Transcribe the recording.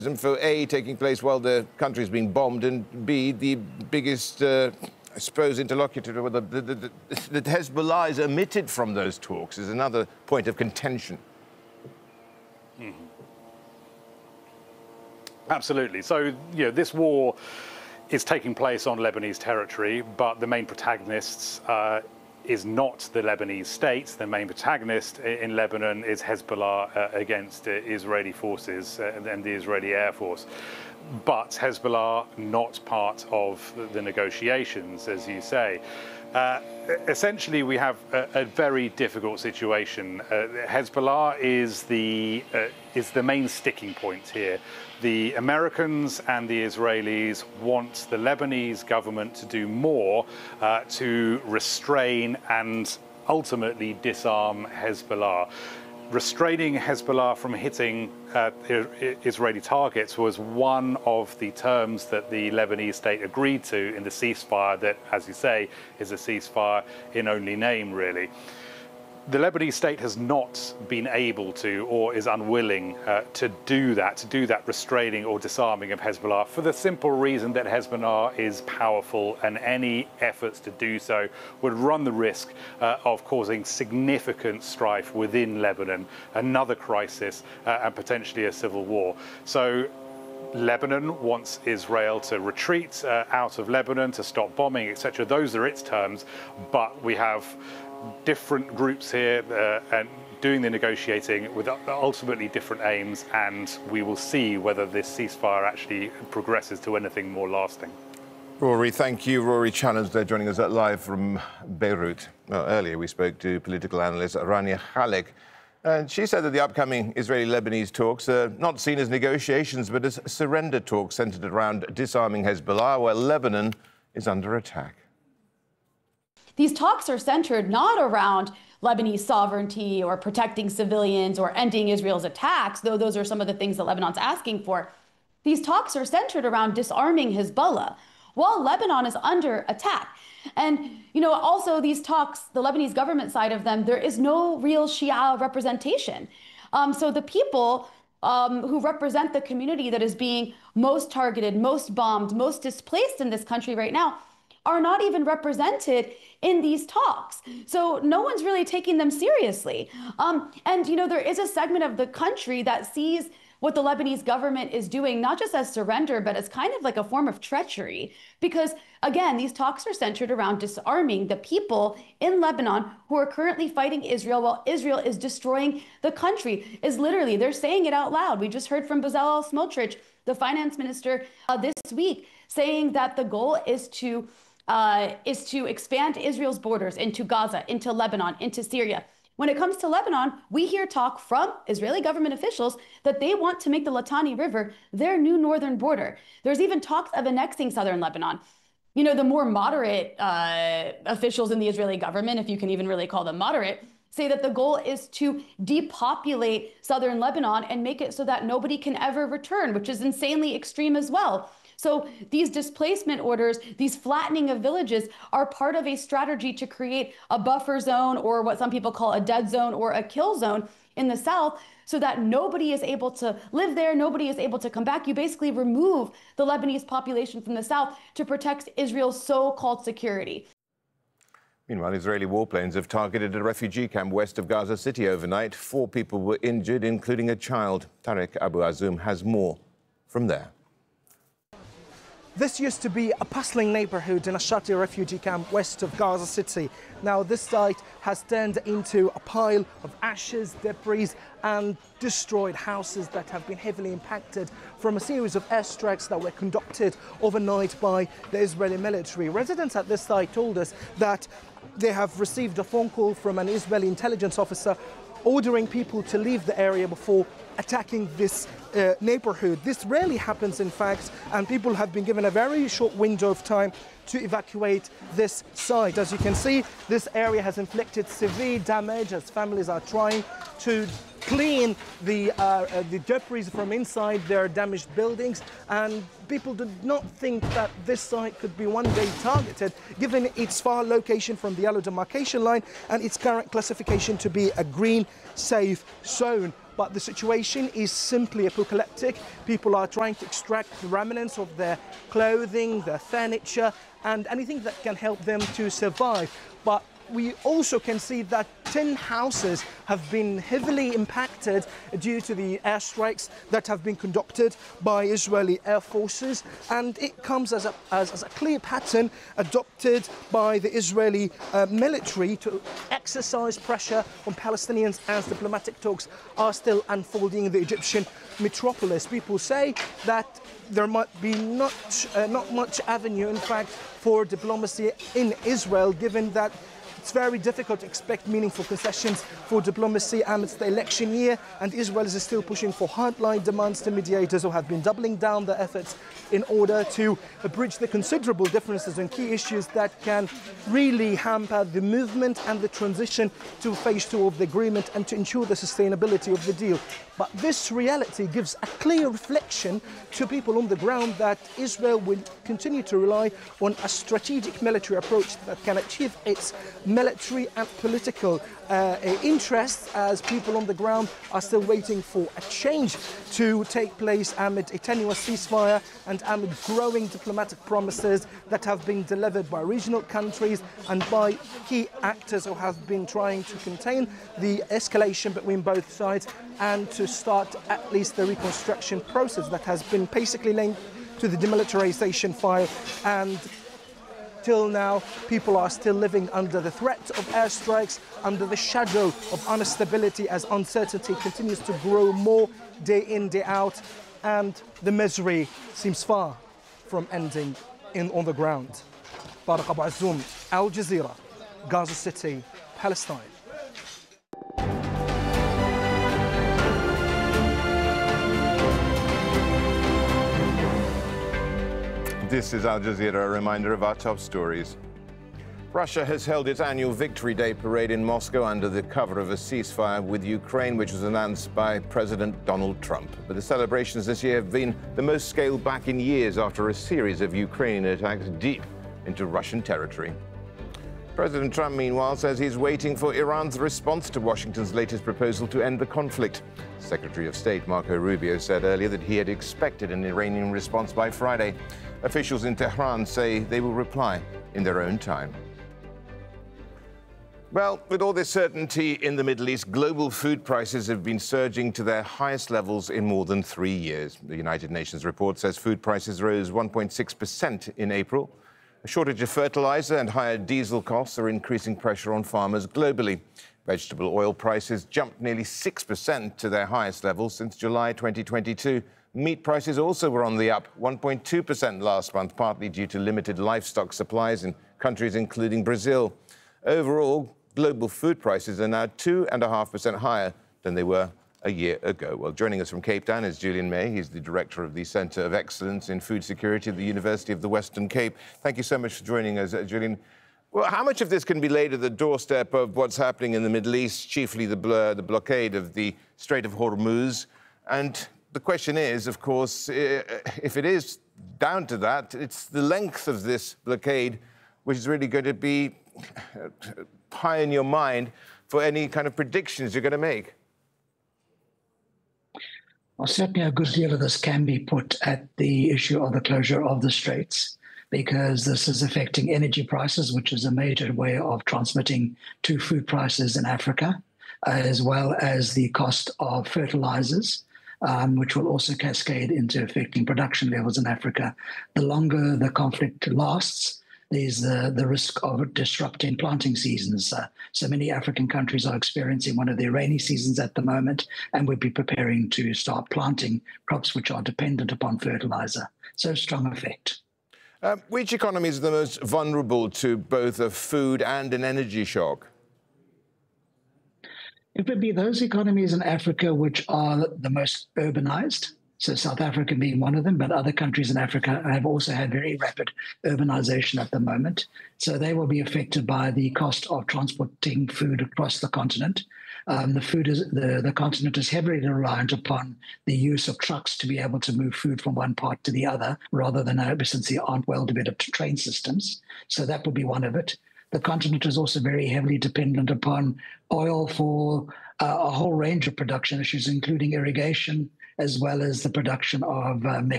For A, taking place while the country is being bombed, and B, the biggest, I suppose, interlocutor that Hezbollah is omitted from those talks is another point of contention. Mm-hmm. Absolutely. So, this war is taking place on Lebanese territory, but the main protagonists is not the Lebanese state. The main protagonist in Lebanon is Hezbollah against Israeli forces and the Israeli Air Force. But Hezbollah not part of the negotiations, as you say. Essentially, we have a very difficult situation. Hezbollah is the main sticking point here. The Americans and the Israelis want the Lebanese government to do more to restrain and ultimately disarm Hezbollah. Restraining Hezbollah from hitting Israeli targets was one of the terms that the Lebanese state agreed to in the ceasefire that, as you say, is a ceasefire in only name, really. The Lebanese state has not been able to, or is unwilling to do that restraining or disarming of Hezbollah, for the simple reason that Hezbollah is powerful, and any efforts to do so would run the risk of causing significant strife within Lebanon, another crisis, and potentially a civil war. So Lebanon wants Israel to retreat out of Lebanon, to stop bombing, etc. Those are its terms, but we have different groups here and doing the negotiating with ultimately different aims, and we will see whether this ceasefire actually progresses to anything more lasting. Rory, thank you. Rory Challenge there joining us live from Beirut. Well, earlier we spoke to political analyst Rania Khalek, and she said that the upcoming Israeli-Lebanese talks are not seen as negotiations but as surrender talks centred around disarming Hezbollah, while Lebanon is under attack. These talks are centered not around Lebanese sovereignty or protecting civilians or ending Israel's attacks, though those are some of the things that Lebanon's asking for. These talks are centered around disarming Hezbollah while Lebanon is under attack. And, also these talks, the Lebanese government side of them, there is no real Shia representation. So the people who represent the community that is being most targeted, most bombed, most displaced in this country right now are not even represented in these talks. So no one's really taking them seriously. And, there is a segment of the country that sees what the Lebanese government is doing, not just as surrender, but as kind of like a form of treachery. Because, again, these talks are centered around disarming the people in Lebanon who are currently fighting Israel while Israel is destroying the country. They're saying it out loud. We just heard from Bezalel Smotrich, the finance minister, this week, saying that the goal is to expand Israel's borders into Gaza, into Lebanon, into Syria. When it comes to Lebanon, we hear talk from Israeli government officials that they want to make the Litani River their new northern border. There's even talks of annexing southern Lebanon. The more moderate officials in the Israeli government, if you can even really call them moderate, say that the goal is to depopulate southern Lebanon and make it so that nobody can ever return, which is insanely extreme as well. So these displacement orders, these flattening of villages are part of a strategy to create a buffer zone, or what some people call a dead zone or a kill zone in the south, so that nobody is able to live there, nobody is able to come back. You basically remove the Lebanese population from the south to protect Israel's so-called security. Meanwhile, Israeli warplanes have targeted a refugee camp west of Gaza City overnight. 4 people were injured, including a child. Tarek Abu Azum has more from there. This used to be a bustling neighborhood in a Shati refugee camp west of Gaza City. Now this site has turned into a pile of ashes, debris and destroyed houses that have been heavily impacted from a series of airstrikes that were conducted overnight by the Israeli military. Residents at this site told us that they have received a phone call from an Israeli intelligence officer ordering people to leave the area before attacking this neighborhood. This rarely happens, in fact, and people have been given a very short window of time to evacuate this site. As you can see, this area has inflicted severe damage as families are trying to clean the debris from inside their damaged buildings, and people did not think that this site could be one day targeted given its far location from the yellow demarcation line and its current classification to be a green safe zone. but the situation is simply apocalyptic. People are trying to extract the remnants of their clothing, their furniture, and anything that can help them to survive. But we also can see that 10 houses have been heavily impacted due to the airstrikes that have been conducted by Israeli air forces, and it comes as a clear pattern adopted by the Israeli military to exercise pressure on Palestinians as diplomatic talks are still unfolding in the Egyptian metropolis. People say that there might be not much avenue, in fact, for diplomacy in Israel, given that it's very difficult to expect meaningful concessions for diplomacy amidst the election year, and Israel is still pushing for hardline demands to mediators who have been doubling down their efforts in order to bridge the considerable differences on key issues that can really hamper the movement and the transition to phase 2 of the agreement and to ensure the sustainability of the deal. But this reality gives a clear reflection to people on the ground that Israel will continue to rely on a strategic military approach that can achieve its military and political interests, as people on the ground are still waiting for a change to take place amid a tenuous ceasefire and amid growing diplomatic promises that have been delivered by regional countries and by key actors who have been trying to contain the escalation between both sides and to start at least the reconstruction process that has been basically linked to the demilitarization file. And till now, people are still living under the threat of airstrikes, under the shadow of instability as uncertainty continues to grow more day in, day out, and the misery seems far from ending on the ground. Tariq Abu Azzoum, Al Jazeera, Gaza City, Palestine. This is Al Jazeera, a reminder of our top stories. Russia has held its annual Victory Day parade in Moscow under the cover of a ceasefire with Ukraine, which was announced by President Donald Trump. But the celebrations this year have been the most scaled back in years after a series of Ukrainian attacks deep into Russian territory. President Trump, meanwhile, says he's waiting for Iran's response to Washington's latest proposal to end the conflict. Secretary of State Marco Rubio said earlier that he had expected an Iranian response by Friday. Officials in Tehran say they will reply in their own time. Well, with all this certainty in the Middle East, global food prices have been surging to their highest levels in more than 3 years. The United Nations report says food prices rose 1.6% in April. A shortage of fertilizer and higher diesel costs are increasing pressure on farmers globally. Vegetable oil prices jumped nearly 6% to their highest levels since July 2022. Meat prices also were on the up, 1.2% last month, partly due to limited livestock supplies in countries including Brazil. Overall, global food prices are now 2.5% higher than they were a year ago. Well, joining us from Cape Town is Julian May. He's the director of the Centre of Excellence in Food Security at the University of the Western Cape. Thank you so much for joining us, Julian. Well, how much of this can be laid at the doorstep of what's happening in the Middle East, chiefly the blockade of the Strait of Hormuz? And the question is, of course, if it is down to that, it's the length of this blockade which is really going to be high in your mind for any kind of predictions you're going to make. Well, certainly a good deal of this can be put at the issue of the closure of the straits, because this is affecting energy prices, which is a major way of transmitting to food prices in Africa, as well as the cost of fertilizers, which will also cascade into affecting production levels in Africa. The longer the conflict lasts, there's the risk of disrupting planting seasons. So many African countries are experiencing one of their rainy seasons at the moment, and would be preparing to start planting crops which are dependent upon fertilizer. So strong effect. Which economies are the most vulnerable to both a food and an energy shock? It would be those economies in Africa which are the most urbanized. So South Africa being one of them, but other countries in Africa have also had very rapid urbanization at the moment. So they will be affected by the cost of transporting food across the continent. The continent is heavily reliant upon the use of trucks to be able to move food from one part to the other, rather than since there aren't well-developed train systems. So that will be one of it. the continent is also very heavily dependent upon oil for a whole range of production issues, including irrigation, as well as the production of